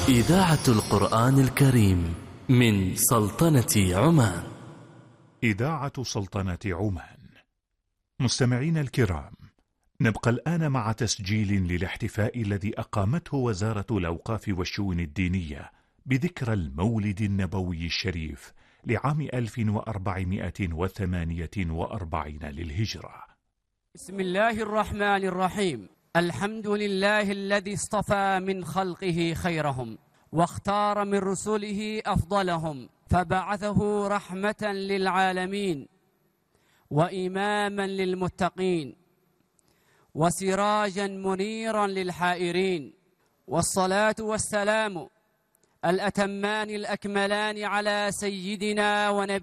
إذاعة القرآن الكريم من سلطنة عمان. إذاعة سلطنة عمان. مستمعين الكرام، نبقى الآن مع تسجيل للاحتفاء الذي أقامته وزارة الأوقاف والشؤون الدينية بذكرى المولد النبوي الشريف لعام 1448 للهجرة. بسم الله الرحمن الرحيم. الحمد لله الذي اصطفى من خلقه خيرهم واختار من رسله أفضلهم، فبعثه رحمة للعالمين وإماما للمتقين وسراجا منيرا للحائرين. والصلاة والسلام الأتمان الأكملان على سيدنا ونبينا